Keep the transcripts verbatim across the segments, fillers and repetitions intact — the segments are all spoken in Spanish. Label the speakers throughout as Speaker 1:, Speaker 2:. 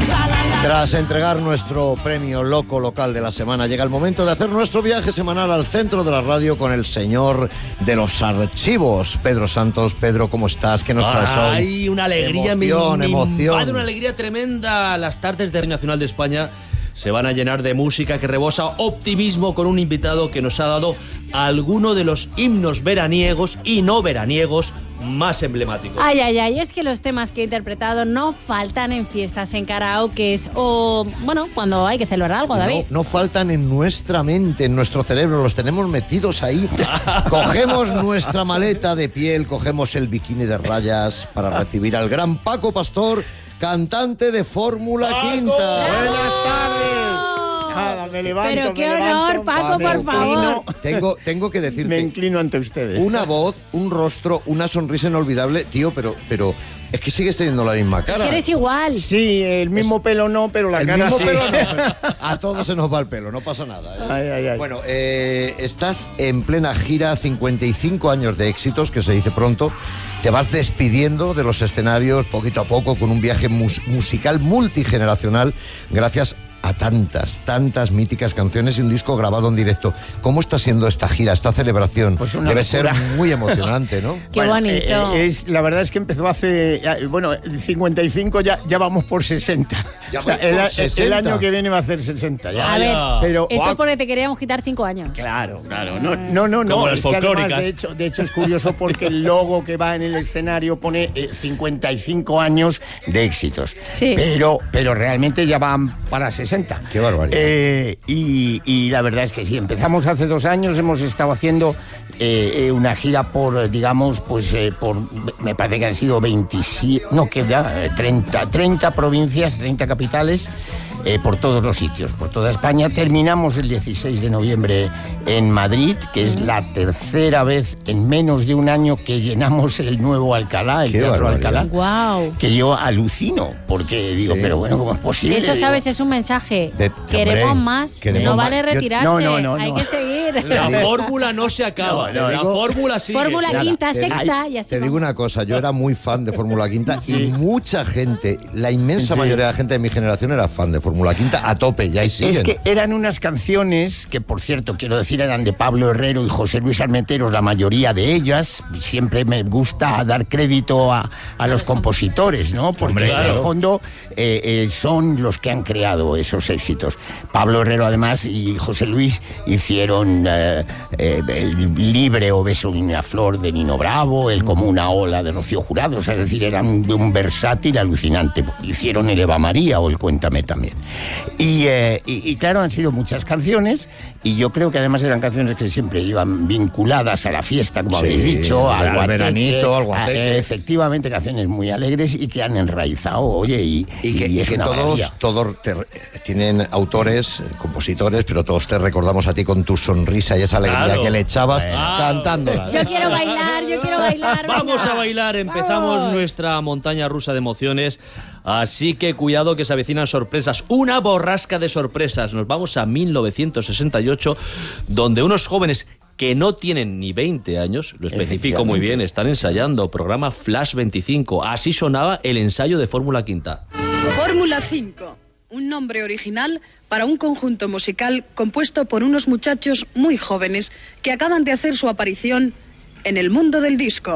Speaker 1: Tras entregar nuestro premio Loco Local de la semana, llega el momento de hacer nuestro viaje semanal al centro de la radio con el señor de los archivos, Pedro Santos. Pedro, ¿cómo estás? ¿Qué nos traes hoy?
Speaker 2: Ay, una alegría,
Speaker 1: emoción,
Speaker 2: me, me
Speaker 1: emoción.
Speaker 2: invade una alegría tremenda. Las tardes de Radio Nacional de España se van a llenar de música que rebosa optimismo con un invitado que nos ha dado alguno de los himnos veraniegos y no veraniegos más emblemáticos.
Speaker 3: Ay, ay, ay, es que los temas que he interpretado no faltan en fiestas, en karaokes o, bueno, cuando hay que celebrar algo, David.
Speaker 1: No, no faltan en nuestra mente, en nuestro cerebro, los tenemos metidos ahí. Cogemos nuestra maleta de piel, cogemos el bikini de rayas para recibir al gran Paco Pastor, cantante de Fórmula Quinta.
Speaker 4: Buenas tardes. Nada, me levanto,
Speaker 3: Pero qué
Speaker 4: me
Speaker 3: honor,
Speaker 4: levanto,
Speaker 3: Paco,
Speaker 4: me
Speaker 3: por favor.
Speaker 4: inclino.
Speaker 1: Tengo, tengo que decirte,
Speaker 4: Me inclino ante ustedes.
Speaker 1: una voz, un rostro, una sonrisa inolvidable, tío, pero, pero es que sigues teniendo la misma cara.
Speaker 3: Eres igual.
Speaker 4: Sí, el mismo pelo no, pero la
Speaker 1: el
Speaker 4: cara
Speaker 1: mismo
Speaker 4: sí.
Speaker 1: pelo no, pero a todos se nos va el pelo, no pasa nada, ¿eh?
Speaker 4: Ay, ay, ay.
Speaker 1: Bueno, eh, estás en plena gira, cincuenta y cinco años de éxitos, que se dice pronto. Te vas despidiendo de los escenarios poquito a poco con un viaje mus- musical multigeneracional gracias a tantas, tantas míticas canciones y un disco grabado en directo. ¿Cómo está siendo esta gira, esta celebración?
Speaker 4: Pues una
Speaker 1: Debe
Speaker 4: locura.
Speaker 1: ser muy emocionante, ¿no?
Speaker 3: Qué
Speaker 4: Bueno,
Speaker 3: bonito.
Speaker 4: eh, eh, es, la verdad es que empezó hace, eh, bueno, cincuenta y cinco, ya, ya vamos por sesenta.
Speaker 1: Ya
Speaker 4: O sea,
Speaker 1: vais por
Speaker 4: el, a-
Speaker 1: sesenta.
Speaker 4: el año que viene va a hacer sesenta ya.
Speaker 3: A ver,
Speaker 4: pero,
Speaker 3: esto
Speaker 4: ah,
Speaker 3: es porque te queríamos quitar cinco años.
Speaker 4: Claro, claro. No, no, no. no.
Speaker 2: Como las
Speaker 4: Es que además,
Speaker 2: folclóricas.
Speaker 4: de, hecho, de hecho, es curioso porque el logo que va en el escenario pone eh, cincuenta y cinco años de éxitos.
Speaker 3: Sí.
Speaker 4: Pero, pero realmente ya van para sesenta.
Speaker 1: Qué barbaridad.
Speaker 4: Eh, y, y la verdad es que sí, empezamos hace dos años, hemos estado haciendo eh, eh, una gira por, eh, digamos, pues eh, por, me parece que han sido veintisiete, no, que ya, eh, treinta, treinta provincias, treinta capitales, eh, por todos los sitios, por toda España. Terminamos el dieciséis de noviembre en Madrid, que es la tercera vez en menos de un año que llenamos el nuevo Alcalá, el
Speaker 1: Qué
Speaker 4: Teatro
Speaker 1: barbaridad.
Speaker 4: Alcalá.
Speaker 3: Wow.
Speaker 4: Que yo alucino, porque digo,
Speaker 1: Sí.
Speaker 4: pero bueno, ¿cómo es posible?
Speaker 3: Eso,
Speaker 4: Digo,
Speaker 3: sabes, es un mensaje.
Speaker 1: De-
Speaker 3: Queremos
Speaker 1: hombre,
Speaker 3: más.
Speaker 1: queremos
Speaker 3: no
Speaker 1: más.
Speaker 3: vale
Speaker 1: Yo-
Speaker 3: retirarse.
Speaker 4: No, no, no,
Speaker 3: Hay
Speaker 4: no.
Speaker 3: que seguir.
Speaker 2: La
Speaker 1: Te digo-
Speaker 2: fórmula no se acaba,
Speaker 4: No, no,
Speaker 2: la
Speaker 1: digo-
Speaker 2: fórmula sigue.
Speaker 3: Fórmula
Speaker 4: Nada,
Speaker 3: quinta,
Speaker 4: te-
Speaker 3: sexta y así.
Speaker 1: Te digo
Speaker 3: vamos.
Speaker 1: una cosa, yo era muy fan de Fórmula Quinta y mucha gente, la inmensa
Speaker 4: Sí.
Speaker 1: mayoría de la gente de mi generación era fan de Fórmula Quinta a tope, ya y siguen.
Speaker 4: Es que eran unas canciones que, por cierto, quiero decir, eran de Pablo Herrero y José Luis Armenteros, la mayoría de ellas. Siempre me gusta dar crédito a, a los compositores, ¿no? Porque
Speaker 2: Hombre,
Speaker 4: en el
Speaker 2: claro.
Speaker 4: fondo eh, eh, son los que han creado esos éxitos. Pablo Herrero, además, y José Luis hicieron eh, eh, el Libre o Beso de una flor de Nino Bravo, el Como una ola de Rocío Jurado, o sea, es decir, eran de un versátil alucinante. Hicieron el Eva María o el Cuéntame también. Y, eh, y, y claro, han sido muchas canciones y yo creo que además eran canciones que siempre iban vinculadas a la fiesta, como
Speaker 1: Sí,
Speaker 4: habéis dicho,
Speaker 1: al
Speaker 4: al guateque,
Speaker 1: veranito, al
Speaker 4: a-
Speaker 1: guateque.
Speaker 4: efectivamente, canciones muy alegres y que han enraizado, oye, y,
Speaker 1: Y que,
Speaker 4: y
Speaker 1: y
Speaker 4: es
Speaker 1: que
Speaker 4: una
Speaker 1: todos,
Speaker 4: maravilla.
Speaker 1: todos te- tienen autores, eh, compositores, pero todos te recordamos a ti con tu sonrisa y esa alegría
Speaker 2: Claro.
Speaker 1: que le echabas
Speaker 2: Claro.
Speaker 1: cantándolas.
Speaker 3: Yo quiero bailar, yo quiero bailar.
Speaker 2: Vamos
Speaker 3: venga.
Speaker 2: a bailar, empezamos
Speaker 3: Vamos.
Speaker 2: nuestra montaña rusa de emociones, así que cuidado que se avecinan sorpresas, una borrasca de sorpresas. Nos vamos a mil novecientos sesenta y ocho, donde unos jóvenes que no tienen ni veinte años, lo especifico muy bien, están ensayando programa Flash veinticinco, así sonaba el ensayo de Fórmula Quinta.
Speaker 5: Fórmula cinco, un nombre original para un conjunto musical compuesto por unos muchachos muy jóvenes que acaban de hacer su aparición en el mundo del disco.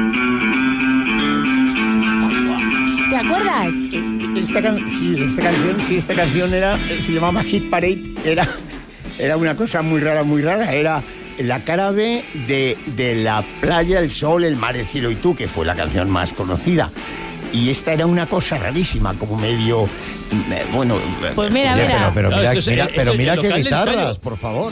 Speaker 3: ¿Te acuerdas?
Speaker 4: Esta can- sí, esta canción, sí, esta canción era, eh, se llamaba Hit Parade, era, era una cosa muy rara, muy rara, era la cara B de, de La playa, el sol, el mar, el cielo y tú, que fue la canción más conocida. Y esta era una cosa rarísima, como medio, eh, bueno... eh,
Speaker 3: Pues mira,
Speaker 1: Oye,
Speaker 3: mira.
Speaker 1: pero, pero
Speaker 2: No,
Speaker 1: mira,
Speaker 2: esto es-
Speaker 1: mira,
Speaker 2: es
Speaker 1: pero
Speaker 2: el
Speaker 1: mira qué
Speaker 2: local de
Speaker 1: guitarras,
Speaker 2: ensayo.
Speaker 1: por favor.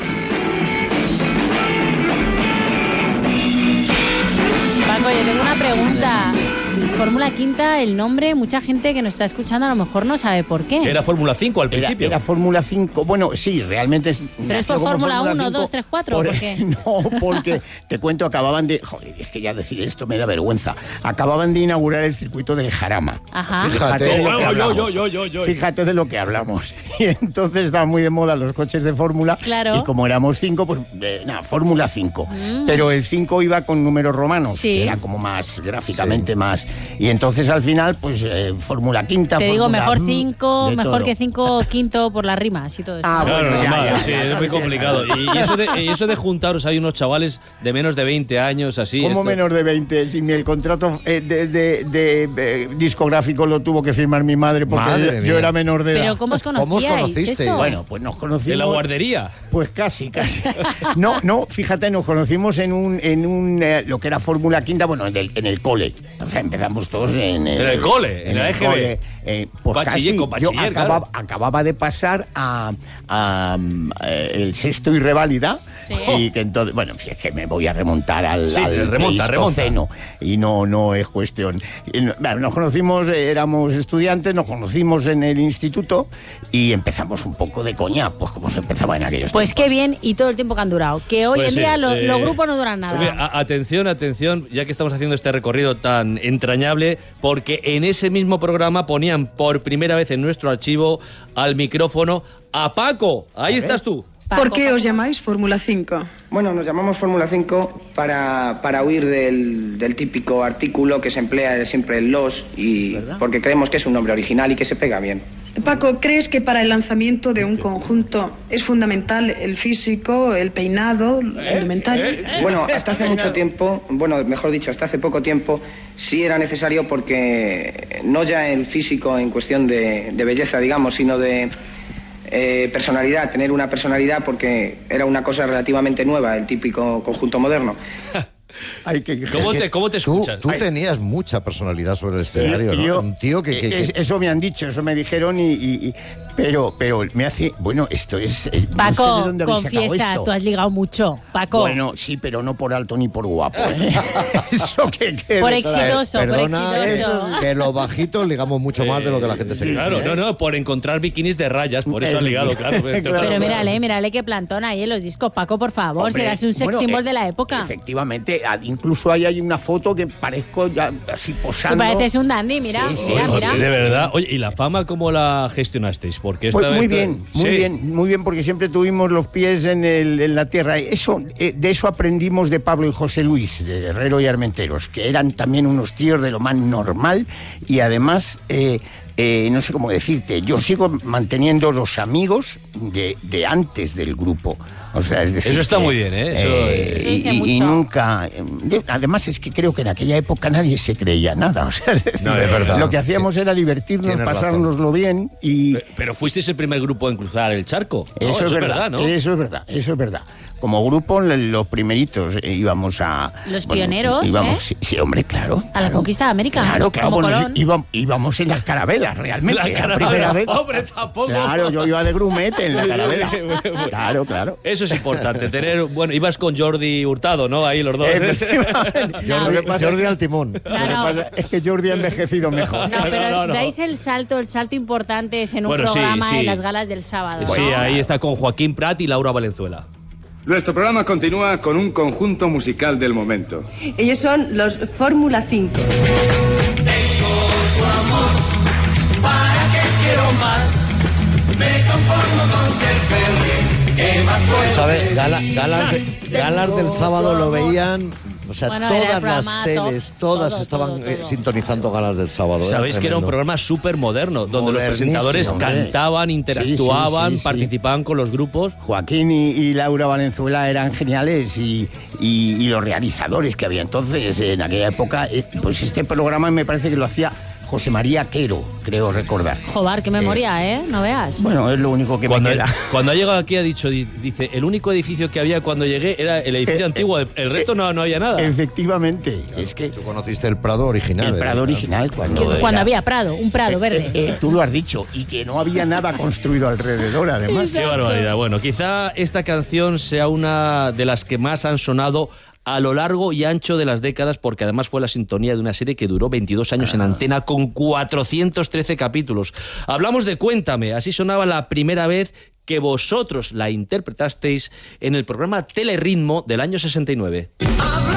Speaker 3: Paco, yo tengo una pregunta. Fórmula Quinta, el nombre, mucha gente que nos está escuchando a lo mejor no sabe por qué.
Speaker 2: Era Fórmula cinco al
Speaker 4: Era,
Speaker 2: principio.
Speaker 4: era Fórmula cinco, bueno, sí, realmente es...
Speaker 3: Pero es por Fórmula uno, dos, tres, cuatro, ¿por qué?
Speaker 4: No, porque te cuento, acababan de... Joder, es que ya decir esto me da vergüenza. Acababan de inaugurar el circuito del Jarama.
Speaker 3: Ajá.
Speaker 1: Fíjate.
Speaker 4: de lo que
Speaker 2: Yo, yo,
Speaker 4: hablamos.
Speaker 2: yo, yo, yo, yo.
Speaker 4: Fíjate de lo que hablamos. Y entonces estaban muy de moda los coches de Fórmula.
Speaker 3: Claro.
Speaker 4: Y como éramos cinco, pues eh, nada, Fórmula cinco. Pero el cinco iba con números romanos,
Speaker 3: Sí.
Speaker 4: que era como más gráficamente más... más. Y entonces al final, pues, eh, Fórmula Quinta...
Speaker 3: Te digo,
Speaker 4: Fórmula,
Speaker 3: mejor
Speaker 4: mm,
Speaker 3: cinco,
Speaker 4: de
Speaker 3: mejor
Speaker 4: todo.
Speaker 3: que cinco quinto por las rimas y todo eso.
Speaker 4: Ah,
Speaker 2: Claro,
Speaker 4: bueno, ya,
Speaker 2: normal,
Speaker 4: ya,
Speaker 2: sí,
Speaker 4: ya,
Speaker 2: es
Speaker 4: ya,
Speaker 2: muy
Speaker 4: ya,
Speaker 2: complicado.
Speaker 4: ya.
Speaker 2: Y, y eso de, y eso de juntaros, hay unos chavales de menos de veinte años, así.
Speaker 4: ¿Cómo
Speaker 2: esto-
Speaker 4: menos de veinte? Si el contrato eh, de, de- de, eh, discográfico lo tuvo que firmar mi madre porque
Speaker 1: Madre
Speaker 4: yo,
Speaker 1: mía.
Speaker 4: yo era menor de edad.
Speaker 3: Pero ¿cómo os
Speaker 1: ¿Cómo os
Speaker 3: conocíais?
Speaker 1: conocisteis?
Speaker 3: Eso?
Speaker 4: Bueno, pues nos conocimos...
Speaker 2: ¿De la guardería?
Speaker 4: Pues casi, casi. No, no, fíjate, nos conocimos en un, en un eh, lo que era Fórmula Quinta, bueno, en el, en el cole. O sea, empezamos todos en el,
Speaker 2: En el cole, en la
Speaker 4: el
Speaker 2: E G B.
Speaker 4: cole. Eh, pues
Speaker 2: Bachiller,
Speaker 4: casi,
Speaker 2: con bachiller,
Speaker 4: yo acababa,
Speaker 2: claro.
Speaker 4: acababa de pasar a, a, um, eh, el sexto y reválida.
Speaker 3: Sí.
Speaker 4: Y que entonces, bueno, si es que me voy a remontar al,
Speaker 2: Sí,
Speaker 4: al
Speaker 2: remonta,
Speaker 4: Pleistoceno, y no, no es cuestión. Y no- bueno, nos conocimos, eh, éramos estudiantes, nos conocimos en el instituto y empezamos un poco de coña, pues como se empezaba en aquellos
Speaker 3: Pues qué
Speaker 4: tiempos.
Speaker 3: bien y todo el tiempo que han durado. Que hoy
Speaker 2: Pues
Speaker 3: en
Speaker 2: sí,
Speaker 3: día lo-
Speaker 2: eh,
Speaker 3: los grupos no duran
Speaker 2: Hombre,
Speaker 3: nada.
Speaker 2: a- atención, atención, ya que estamos haciendo este recorrido tan entrañable, porque en ese mismo programa ponían por primera vez en nuestro archivo al micrófono a Paco. Ahí estás tú.
Speaker 3: Paco,
Speaker 5: ¿Por qué
Speaker 3: Paco.
Speaker 5: os llamáis Fórmula cinco?
Speaker 6: Bueno, nos llamamos Fórmula cinco para, para huir del, del típico artículo que se emplea siempre en los y porque creemos que es un nombre original y que se pega bien.
Speaker 5: Paco, ¿crees que para el lanzamiento de un conjunto es fundamental el físico, el peinado, el indumentario?
Speaker 6: Bueno, hasta hace mucho tiempo, bueno, mejor dicho, hasta hace poco tiempo, sí era necesario porque no ya el físico en cuestión de, de belleza, digamos, sino de eh, personalidad, tener una personalidad porque era una cosa relativamente nueva, el típico conjunto moderno.
Speaker 4: Ay, que-
Speaker 2: ¿Cómo
Speaker 1: Es que
Speaker 2: te, cómo te
Speaker 1: tú-
Speaker 2: escuchas?
Speaker 1: Tú,
Speaker 2: Ay,
Speaker 1: tenías mucha personalidad sobre el escenario,
Speaker 4: Yo-
Speaker 1: ¿no?
Speaker 4: yo-
Speaker 1: Un tío que... que- que-
Speaker 4: es- eso me han dicho, eso me dijeron y... y- y- pero, pero me hace... Bueno, esto es... eh, no sé de
Speaker 3: Paco,
Speaker 4: dónde habéis sacado
Speaker 3: confiesa,
Speaker 4: esto.
Speaker 3: tú has ligado mucho. Paco,
Speaker 4: Bueno, sí, pero no por alto ni por guapo. ¿eh? Eso que quede
Speaker 3: por
Speaker 4: claro.
Speaker 3: exitoso, por
Speaker 1: Perdona,
Speaker 3: exitoso.
Speaker 1: que los bajitos ligamos mucho más de lo que la gente se cree.
Speaker 2: Claro,
Speaker 1: ¿eh?
Speaker 2: no, no, por encontrar bikinis de rayas, por eso han ligado, claro. entre
Speaker 4: Claro.
Speaker 2: otras
Speaker 3: Pero
Speaker 2: cosas.
Speaker 3: mírale, mírale qué plantón ahí en los discos. Paco, por favor,
Speaker 4: Hombre,
Speaker 3: serás un sex
Speaker 4: bueno,
Speaker 3: symbol
Speaker 4: eh,
Speaker 3: de la época.
Speaker 4: Efectivamente, ah, incluso ahí hay una foto que parezco ya así
Speaker 3: Si
Speaker 4: posando.
Speaker 3: pareces un dandy, mira,
Speaker 4: Sí, sí,
Speaker 3: mira,
Speaker 4: sí,
Speaker 3: mira.
Speaker 2: De verdad. Oye, ¿y la fama cómo la gestionasteis? Porque esta
Speaker 4: Pues muy
Speaker 2: esta-
Speaker 4: bien, muy
Speaker 2: Sí.
Speaker 4: bien, muy bien, porque siempre tuvimos los pies en, el- en la tierra. Eso, eh, de eso aprendimos de Pablo y José Luis, de Herrero y Armenteros, que eran también unos tíos de lo más normal y además, eh, eh, no sé cómo decirte, yo sigo manteniendo los amigos de, de antes del grupo. O sea, es decir,
Speaker 2: Eso está
Speaker 4: que,
Speaker 2: muy bien, ¿eh? Eso
Speaker 4: eh,
Speaker 2: es-
Speaker 3: Eso dice
Speaker 4: y, y
Speaker 3: mucho.
Speaker 4: nunca... eh, yo- además es que creo que en aquella época nadie se creía nada. O sea, es decir,
Speaker 1: No, es verdad.
Speaker 4: lo que hacíamos era divertirnos,
Speaker 1: Tienes razón.
Speaker 4: pasárnoslo bien y...
Speaker 2: Pe- Pero fuisteis el primer grupo en cruzar el charco. ¿no?
Speaker 4: Eso, es verdad,
Speaker 2: ¿no?
Speaker 4: eso es verdad, eso es verdad. Como grupo, le- los primeritos eh, íbamos a...
Speaker 3: Los pioneros,
Speaker 4: íbamos,
Speaker 3: ¿eh?
Speaker 4: sí, sí, hombre, claro.
Speaker 3: A la
Speaker 4: claro.
Speaker 3: conquista de América,
Speaker 4: Claro, claro,
Speaker 3: como
Speaker 4: bueno,
Speaker 3: Colón.
Speaker 4: íbamos, íbamos en las carabelas, realmente.
Speaker 2: La
Speaker 4: la
Speaker 2: carabela,
Speaker 4: primera vez.
Speaker 2: hombre, tampoco.
Speaker 4: Claro, yo iba de grumete en la carabela.
Speaker 2: Bueno, bueno.
Speaker 4: Claro, claro.
Speaker 2: Eso es importante, tener... Bueno, ibas con Jordi Hurtado, ¿no? Ahí los dos.
Speaker 4: Efectivamente.
Speaker 3: No.
Speaker 4: Lo que
Speaker 1: Jordi,
Speaker 4: pasa
Speaker 1: Jordi
Speaker 4: es-
Speaker 1: al timón.
Speaker 4: lo que
Speaker 3: No, no.
Speaker 4: pasa es que Jordi ha envejecido mejor.
Speaker 3: No, pero
Speaker 2: No, no, no.
Speaker 3: dais el salto, el salto importante es en un
Speaker 2: Bueno, sí,
Speaker 3: programa
Speaker 2: sí.
Speaker 3: en las galas del sábado.
Speaker 2: Sí,
Speaker 3: ¿no?
Speaker 2: ahí está con Joaquín Prat y Laura Valenzuela.
Speaker 7: Nuestro programa continúa con un conjunto musical del momento.
Speaker 8: Ellos son los Fórmula cinco.
Speaker 1: ¿Sabes? Gala- galas, de- galas del sábado lo veían... O sea,
Speaker 3: Bueno, era el
Speaker 1: todas las
Speaker 3: programa
Speaker 1: teles,
Speaker 3: top,
Speaker 1: todas
Speaker 3: todo,
Speaker 1: estaban
Speaker 3: todo,
Speaker 1: eh,
Speaker 3: todo.
Speaker 1: sintonizando galas del sábado.
Speaker 2: Sabéis que era un
Speaker 1: tremendo.
Speaker 2: programa súper moderno, donde los
Speaker 1: Modernísimo,
Speaker 2: presentadores
Speaker 4: hombre.
Speaker 2: cantaban, interactuaban,
Speaker 4: Sí, sí, sí, sí.
Speaker 2: participaban con los grupos.
Speaker 4: Joaquín y, y Laura Valenzuela eran geniales y, y- y los realizadores que había entonces en aquella época, eh, pues este programa me parece que lo hacía José María Quero, creo recordar.
Speaker 3: Joder, qué memoria, ¿eh? No veas.
Speaker 4: Bueno, es lo único que
Speaker 2: Cuando,
Speaker 4: me queda.
Speaker 2: cuando ha llegado aquí ha dicho, di- dice, el único edificio que había cuando llegué era el edificio
Speaker 4: Eh,
Speaker 2: antiguo, el, el resto no, no había nada.
Speaker 4: Efectivamente, es que
Speaker 1: Tú conociste el Prado original.
Speaker 4: el
Speaker 1: ¿eh?
Speaker 4: Prado original cuando,
Speaker 3: Que- cuando
Speaker 4: era-
Speaker 3: había Prado, un Prado verde.
Speaker 4: Eh, eh, tú lo has dicho, y que no había nada construido alrededor, además.
Speaker 2: Qué barbaridad. Bueno, quizá esta canción sea una de las que más han sonado a lo largo y ancho de las décadas, porque además fue la sintonía de una serie que duró veintidós años en antena con cuatrocientos trece capítulos. Hablamos de Cuéntame, así sonaba la primera vez que vosotros la interpretasteis en el programa Teleritmo del año sesenta y nueve.